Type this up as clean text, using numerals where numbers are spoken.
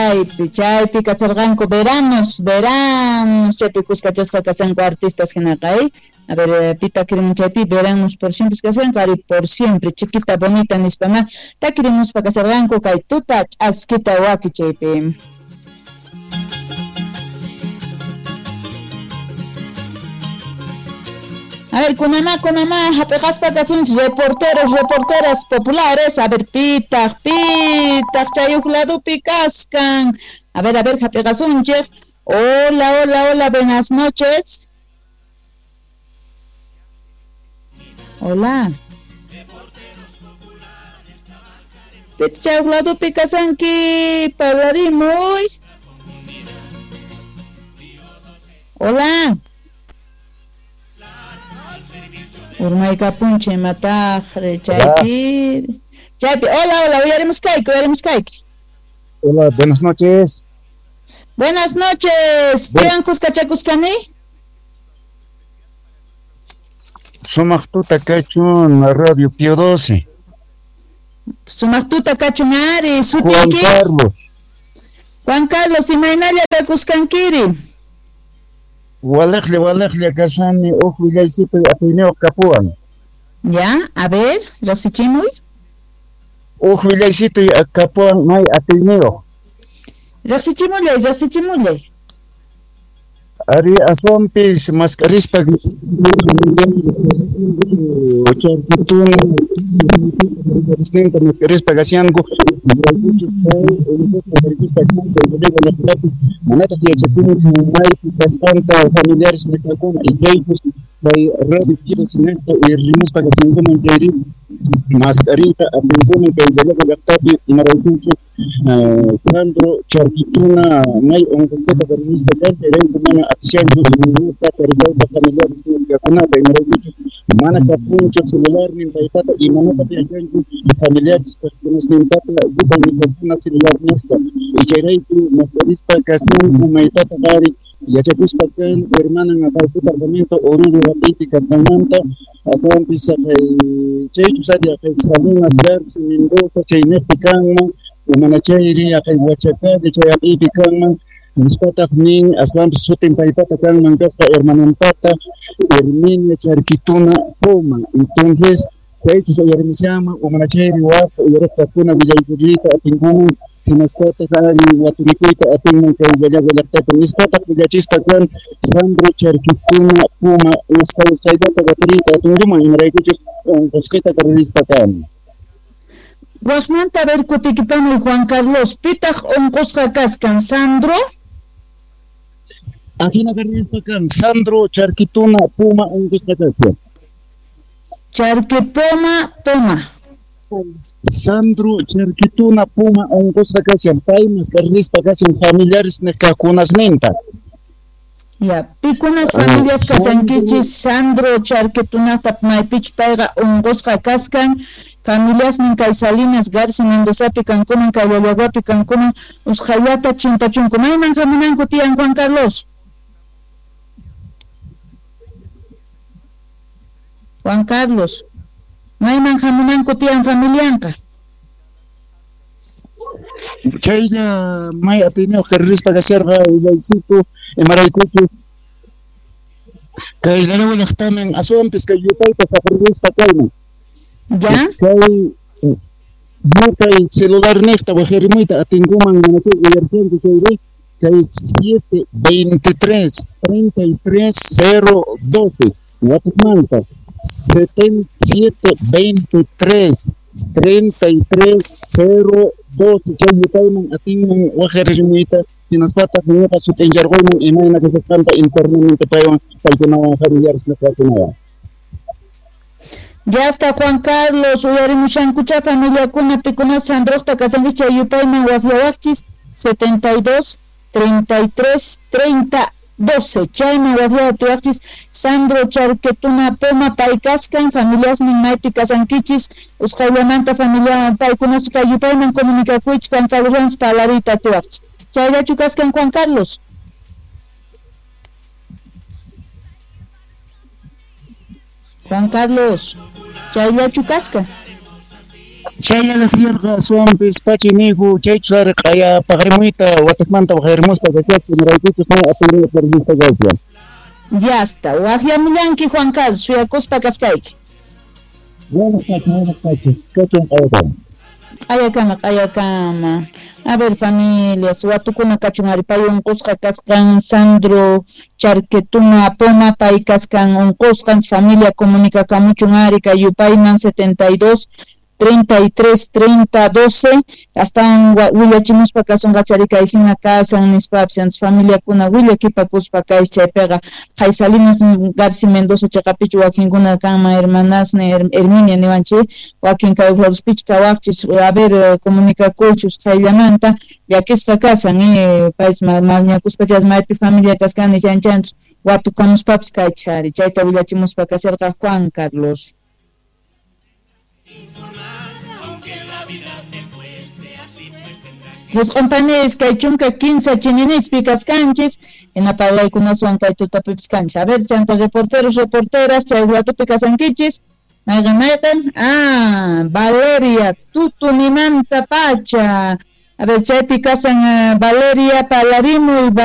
chaypi kasarqanku veranos, chaypi kuskachasqa kasanku artistas hinaqay. A ver, pita queremos chaypi, veranos por siempre kasarqanku, ari por siempre, chiquita bonita nispama, ta queremos pa kasarqanku kay tuta ch'askita waki chaypi. A ver, kunama, hapeqaspa kasunchis reporteras populares. A ver, pitaq, chayuq ladupi kaskan. A ver, hapeqasunchis. Hola, buenas noches. Hola. Pita chayuq ladupi kasanki, parlarimuy. Hola. Urmayka punche matajre chaypi. Hola, uyaremos kayki. Hola, buenas noches. Buenas noches. ¿Pian kuskachakuskani? Sumaqtuta kachun Radio Pio 12. Sumaqtuta kachun ari, sutiki. Juan Carlos, imaynalla kakuskankiri. Walaqli kasani villaysito apineo kapuan. Ya, a ver, rasichimuy. Villaysito kapuan may apineo. Rasichimule. Ari asompis mascarispa charkituna mascarispa gasiango manata fiachapun may pascanta familiares de kakuna y kaypus kay radio kidosineta y rimuspa gasiango manjeri mascarita apinguna kay dalaga laptopi imaraykunchu Sandro charkituna may ongketa garista kante renkuna acciando minuta tergauta familiar yakunata imaraykunchu mana kapuncho celular nin paypata y manata fiachanchu familiares personas nin pata guta ni kakuna celular nesta y chayrayku mascarispa gasiango maytata gari yachapuspa kan hermana ngakay departamento oruro rapipi katamanta asan pisa kay chaychu sadi kay Salinas Garza Mendoza chaynepi kanman umana chayri kay Huachacade chay apipi kanman nispataq nin aswanpis sutin paypata kanman kaspa hermanampata Herminia Charquituna Poma. Entonces chaychu uyarimusyanman umana chayri waqta uyaraqtakuna willaykullita apinkuman Nispata kani waturikuyta apinman kay willaqtata nispata willachispa kan Sandro Charquituna Puma uskaybata waturiyta atunriman imaraykuchus qusqita qarrispa kan. Wasmanta ver kutikipamuy Juan Carlos, pitaq unqusqa kaskan Sandro? Ajina qarrispa kan Sandro Charquituna Puma unqusqa kaskan. Charquipoma. Sandro Charquituna Puma unqusqa kaskan pay mascarrispa kaskan familiares nekakunas ninta. Ya, pikunas familias kasankichis Sandro Charquitunata maypich payqa unqusqa kaskan familias nin kay Salinas Garza Mendozapi kankuman kay Llagüapi kankuman usqhallata chimpachunku mayman hamunanku tiyan Juan Carlos. Mayman hamunanku tiyan familianqa. Chaylla may atineo qarrispa kasarqa willaysito imaraykuchus kay lalawa llaqtaman aswanpis kay yupayta saqarrispa kayman. Ya? Kay celular nesta wajirimuyta atinkuman manakay uyarchanku chayri kay 723-33-012 WhatsAppmanta 723-33-012 chay yupayman atinman wajirimuyta hinaspata ñuqa sutinllarquyman imayna kasasqanta internamente paywan paykunawan familiares nakakunawan. Ya está Juan Carlos, uyarimushankucha familiakuna pikuna Sandroqta kasankicha yupayman waqllawaqchis 72-33-30-12 chayman waqllawatiwaqchis Sandro Charquituna Poma pay kaskan familiasnin maypi kasankichis usqayllamanta familia paykunasqa yupayman comunicakuychis Juan Carlos palarita tiwaqchis chayllachu kaskan Juan Carlos. Chayllachu kasqa. Chayala sierra suampis pachinihu chaychar kaya pagrimuita watakmanta pagrimuspa kachas kinaraykutus na apelio pervista gasya. Ya está. Wahyamullanki Juan Carlos, suyakuspa kaskayki. Buenas noches. Kachan ayatan. Ayakama. A ver, familias, watukuna kachunaripayo unqusqa kasqan Sandro Charquetuna Poma pay kasqan unqusqan familia comunicacamuchun ari kayupayman 72 33 30 12 hasta willachimuspa kasunqa charikayhina kasan nispapsians familia kuna willakipakuspa kay chaypiqa Jay Salinas García Mendoza chaqapichu wakinkuna kanman hermanasne Herminia niwanchik wakin kay Uhladuspich kawaqchis a ver comunicakuchus qayllamanta llakisqa kasan país mañakuspa maypi familia kaskani chanchantus watukamuspapis kay chari chayta willachimuspa kasharqa Juan Carlos. Los compañeros que chunka 15 chininis picas canchis en la palabra con las kay tutapipis canchis. A ver, chanta reporteros, reporteras, chay guatu picas anquichis. Valeria, tutu ni manta pacha. A ver, chay picasan Valeria Palarimo y